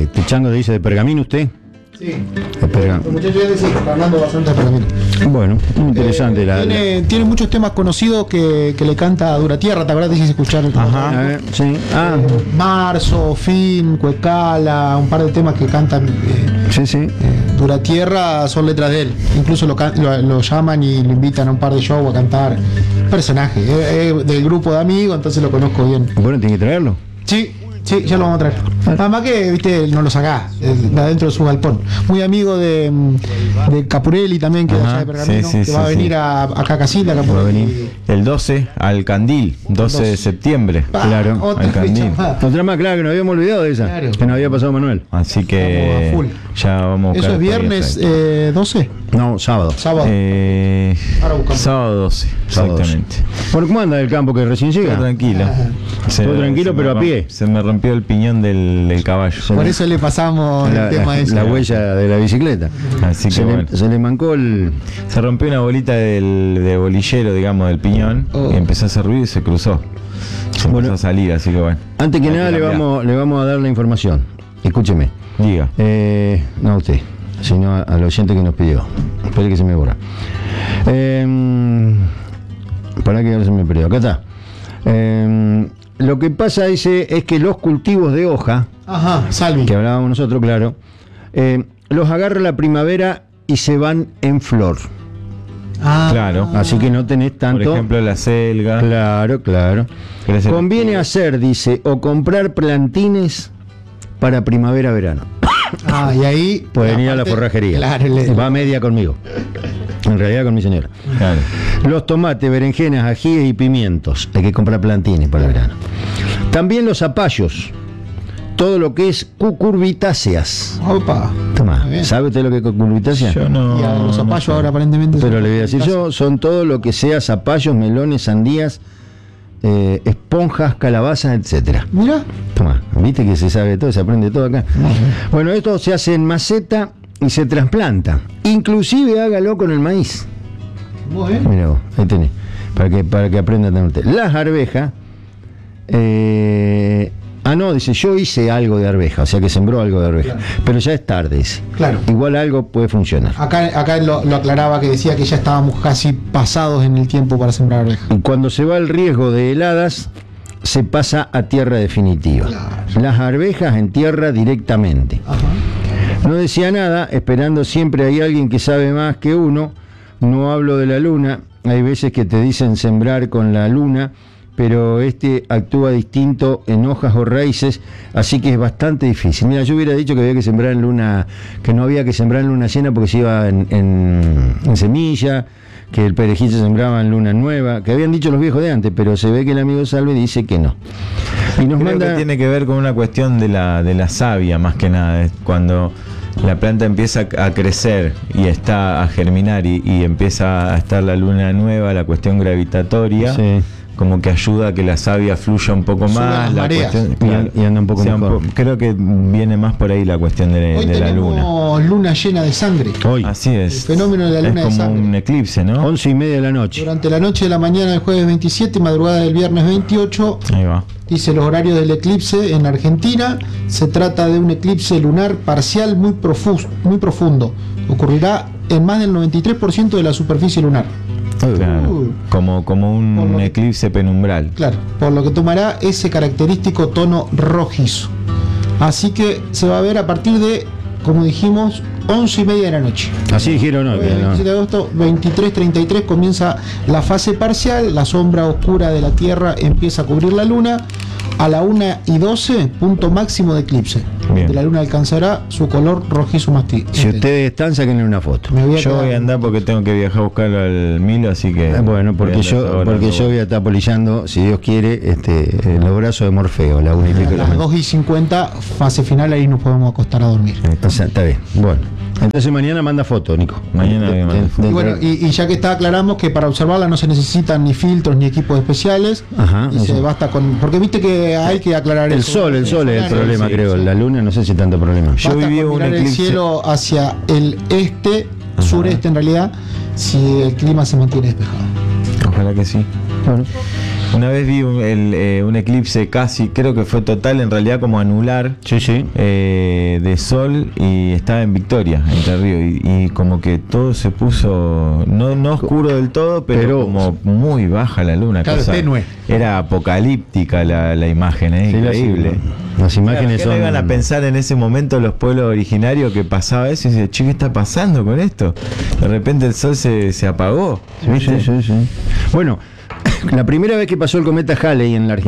Chango le dice de Pergamino usted. Sí, los muchachos ya dicen que está hablando bastante de Pergamino. Bueno, muy interesante. Tiene muchos temas conocidos que le canta a Duratierra, ¿te acuerdas de escuchar? Ajá, sí. Marzo, Fin, Cuecala, un par de temas que cantan. Sí. Duratierra son letras de él. Incluso lo llaman y lo invitan a un par de shows a cantar. Personaje, del grupo de amigos, entonces lo conozco bien. Bueno, tiene que traerlo. Sí, ya lo vamos a traer. Además que, viste, no lo sacás de adentro de su galpón. Muy amigo de Capurelli también, que es allá de Pergamino, que va a venir acá a Casilla. Va a venir el 12 al Candil, 12 de septiembre. Claro, al Candil. Otra más, claro, que nos habíamos olvidado de esa, claro, que nos había pasado Manuel. Así que ya vamos a buscar. ¿Eso es viernes 12? No, sábado. Sábado 12, exactamente. Bueno, ¿cómo anda el campo que recién llega? Todo tranquilo. Todo tranquilo, pero a pie. Se me rompió el piñón del caballo. Por eso le pasamos el tema ese. La huella de la bicicleta. Así que se le mancó se rompió una bolita de bolillero, digamos, del piñón, y empezó a hacer ruido y se cruzó. Empezó a salir, así que bueno. Antes que nada le vamos a dar la información. Escúcheme. Diga. No a usted, sino al oyente que nos pidió. Espere que se me borra. Para que ahora se me perdió. Acá está. Lo que pasa, dice, es que los cultivos de hoja, Salvi, que hablábamos nosotros, claro, los agarra la primavera y se van en flor. Claro. Así que no tenés tanto. Por ejemplo, la selga. Claro. Conviene hacer, dice, o comprar plantines para primavera-verano. Y ahí pueden ir a la forrajería. Claro, va a media conmigo. En realidad con mi señora. Claro. Los tomates, berenjenas, ajíes y pimientos. Hay que comprar plantines para el verano. También los zapallos. Todo lo que es cucurbitáceas. Opa. Toma. ¿Sabe usted lo que es cucurbitáceas? Yo no. Y a los zapallos ahora aparentemente. Pero le voy a decir yo, son todo lo que sea zapallos, melones, sandías, esponjas, calabazas, etcétera. Mira. Toma, viste que se sabe todo, se aprende todo acá. Bueno, esto se hace en maceta y se trasplanta. Inclusive hágalo con el maíz. Muy bien. Mira vos, ahí tenés. Para que aprendan también usted. Las arvejas. No, dice, yo hice algo de arveja, o sea que sembró algo de arveja. Claro. Pero ya es tarde, dice. Claro. Igual algo puede funcionar. Acá lo aclaraba, que decía que ya estábamos casi pasados en el tiempo para sembrar arveja. Y cuando se va el riesgo de heladas, se pasa a tierra definitiva. Claro. Las arvejas en tierra directamente. No decía nada, esperando siempre hay alguien que sabe más que uno. No hablo de la luna, hay veces que te dicen sembrar con la luna, pero actúa distinto en hojas o raíces, así que es bastante difícil. Mira, yo hubiera dicho que había que sembrar en luna, que no había que sembrar en luna llena porque se iba en semilla, que el perejil se sembraba en luna nueva, que habían dicho los viejos de antes, pero se ve que el amigo Salve dice que no. Y nos Creo que tiene que ver con una cuestión de la savia, más que nada. Es cuando la planta empieza a crecer y está a germinar y empieza a estar la luna nueva, la cuestión gravitatoria. Sí. Como que ayuda a que la savia fluya un poco más, la cuestión, claro, y anda un poco mejor. Creo que viene más por ahí la cuestión de la luna. Hoy tenemos luna llena de sangre. Hoy. Así es. El fenómeno de la luna de sangre. Es como un eclipse, ¿no? 11:30 de la noche. Durante la noche de la mañana del jueves 27 y madrugada del viernes 28. Ahí va. Dice los horarios del eclipse en Argentina. Se trata de un eclipse lunar parcial muy profundo. Ocurrirá en más del 93% de la superficie lunar. Claro, como un eclipse penumbral. Claro, por lo que tomará ese característico tono rojizo. Así que se va a ver a partir de, como dijimos, 11:30 de la noche. Así dijeron, ¿no? El 27 de agosto, 23:33 comienza la fase parcial. La sombra oscura de la Tierra empieza a cubrir la Luna. A la 1:12, punto máximo de eclipse. Bien. La luna alcanzará su color rojizo más tibio. Si ustedes están, sáquenle una foto. Yo voy a andar porque tengo que viajar a buscarlo al Milo, así que. Bueno, porque yo voy a estar polillando, si Dios quiere, los brazos de Morfeo, la 1:50. A las 2:50, fase final, ahí nos podemos acostar a dormir. Está bien, bueno. Entonces mañana manda foto, Nico. Mañana y bueno, y ya que está, aclaramos que para observarla no se necesitan ni filtros ni equipos especiales. Y se basta con. Porque viste que hay que aclarar el sol es el problema, creo. La luna no sé si tanto problema. Yo viví un eclipse. El cielo hacia el sureste en realidad, si el clima se mantiene despejado. Ojalá que sí. Bueno. Una vez vi un eclipse casi, creo que fue total, en realidad como anular, de sol, y estaba en Victoria, Entre Ríos, y como que todo se puso, no oscuro del todo, pero como muy baja la luna. Claro, tenue. Era apocalíptica la imagen, increíble. Las imágenes ¿Qué iban a pensar en ese momento los pueblos originarios que pasaba eso? Y dice, che, ¿qué está pasando con esto? De repente el sol se apagó. Sí. Bueno, la primera vez que pasó el cometa Halley en la Argentina,